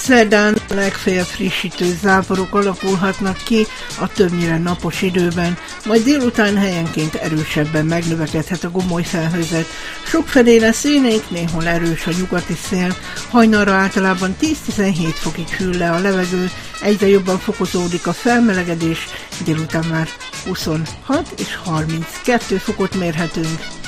Szerdán legfeljebb frissítő záporok alakulhatnak ki a többnyire napos időben, majd délután helyenként erősebben megnövekedhet a gomoly felhőzet. Sokfelé lesz élénk, néhol erős a nyugati szél, hajnalra általában 10-17 fokig hűl le a levegő, egyre jobban fokozódik a felmelegedés, délután már 26 és 32 fokot mérhetünk.